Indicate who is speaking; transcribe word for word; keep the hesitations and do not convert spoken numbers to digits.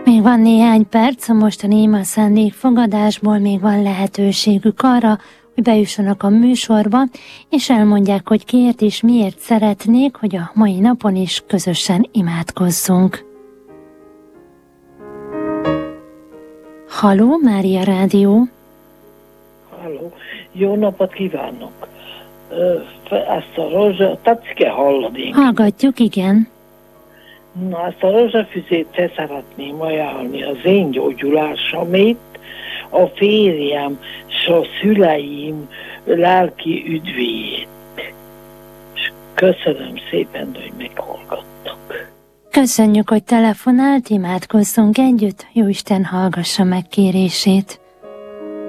Speaker 1: Még van néhány perc, a mostani ima szándékfogadásból még van lehetőségük arra, hogy bejussanak a műsorba, és elmondják, hogy kiért és miért szeretnék, hogy a mai napon is közösen imádkozzunk. Halló, Mária Rádió!
Speaker 2: Halló, jó napot kívánok! Ezt a rózsa, tetszik-e hallani?
Speaker 1: Hallgatjuk, igen.
Speaker 2: Na, ezt a rózsafüzét te szeretném ajánlani az én gyógyulásomét, a férjem és a szüleim lelki üdvéjét. És köszönöm szépen, hogy meghallgattak.
Speaker 1: Köszönjük, hogy telefonált, imádkozzunk együtt, Jóisten hallgassa meg kérését.